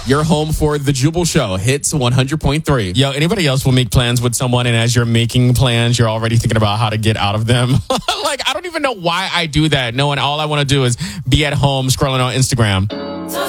Your home for the Jubal Show. Hits 100.3. Yo, anybody else will make plans with someone, and as you're making plans, you're already thinking about how to get out of them? Like, I don't even know why I do that, knowing all I want to do is be at home scrolling on Instagram.